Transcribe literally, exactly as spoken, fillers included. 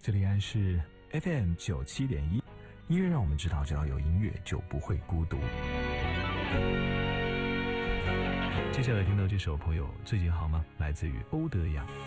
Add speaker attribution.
Speaker 1: 这里安是 F M 九七点一，音乐让我们知道，只要有音乐就不会孤独。接下来听到这首《朋友最近好吗》，来自于欧德阳。